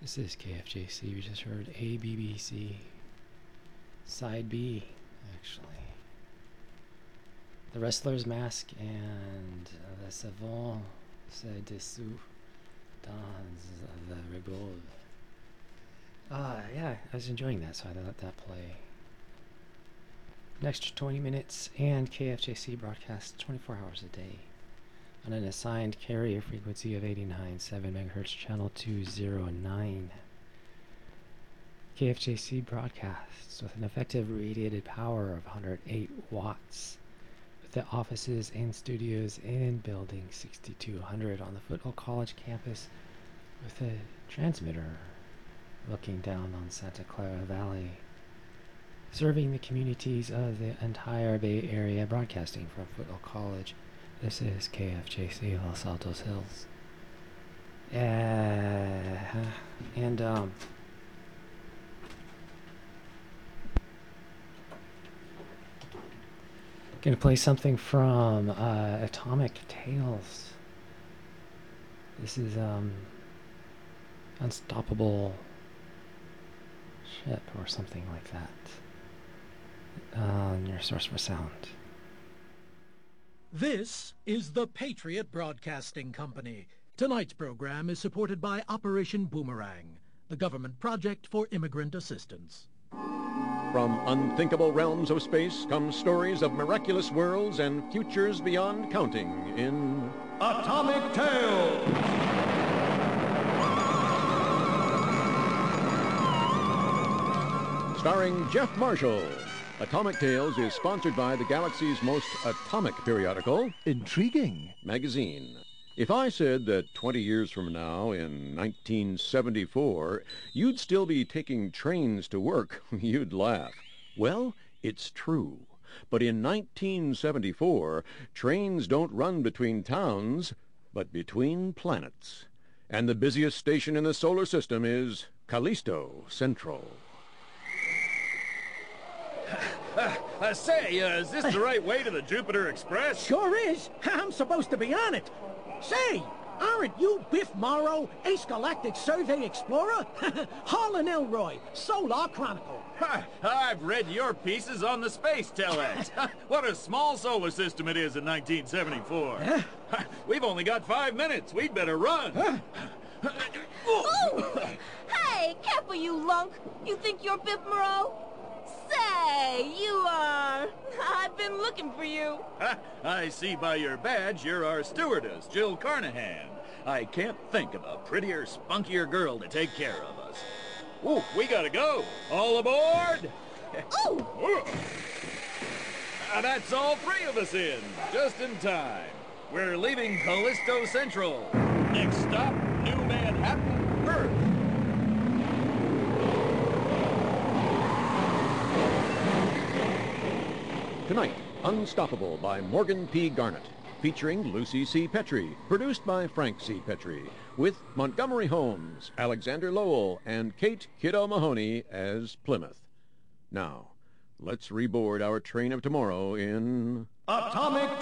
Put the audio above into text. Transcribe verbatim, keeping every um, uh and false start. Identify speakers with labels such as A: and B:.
A: This is K F J C. We just heard A B B C. Side B, actually. The Wrestler's Mask and uh, The Savant Se Dessous dans the Rigole. Uh, yeah, I was enjoying that, so I let that play. Next twenty minutes, and K F J C broadcasts twenty-four hours a day on an assigned carrier frequency of eighty-nine point seven megahertz, channel two oh nine. K F J C broadcasts with an effective radiated power of one hundred eight watts, with the offices and studios in building sixty-two hundred on the Foothill College campus, with a transmitter looking down on Santa Clara Valley, serving the communities of the entire Bay Area, broadcasting from Foothill College. This is K F J C Los Altos Hills. Uh, and, um, gonna play something from uh, Atomic Tales. This is, um, Unstoppable Ship or something like that. On your source for sound.
B: This is the Patriot Broadcasting Company. Tonight's program is supported by Operation Boomerang, the government project for immigrant assistance.
C: From unthinkable realms of space come stories of miraculous worlds and futures beyond counting in Atomic Tales. Starring Jeff Marshall. Atomic Tales is sponsored by the galaxy's most atomic periodical,
D: Intriguing
C: Magazine. If I said that twenty years from now, in nineteen seventy-four, you'd still be taking trains to work, you'd laugh. Well, it's true. But in nineteen seventy-four, trains don't run between towns, but between planets. And the busiest station in the solar system is Callisto Central.
E: Uh, uh, say, uh, is this the right way to the Jupiter Express?
B: Sure is. I'm supposed to be on it. Say, aren't you Biff Morrow, Ace Galactic Survey Explorer? Harlan Elroy, Solar Chronicle.
E: Ha, I've read your pieces on the Space Telex. What a small solar system it is in nineteen seventy-four. Huh? We've only got five minutes. We'd better run. Huh?
F: Ooh! Hey, careful, you lunk. You think you're Biff Morrow? Say, you are. I've been looking for you.
E: Ha, I see by your badge you're our stewardess, Jill Carnahan. I can't think of a prettier, spunkier girl to take care of us. Ooh, we gotta go. All aboard!
F: Ooh!
E: Uh, that's all three of us in, just in time. We're leaving Callisto Central. Next stop, New Manhattan, Earth.
C: Tonight, Unstoppable by Morgan P. Garnett, featuring Lucy C. Petrie, produced by Frank C. Petrie, with Montgomery Holmes, Alexander Lowell, and Kate Kiddo Mahoney as Plymouth. Now, let's reboard our train of tomorrow in Atomic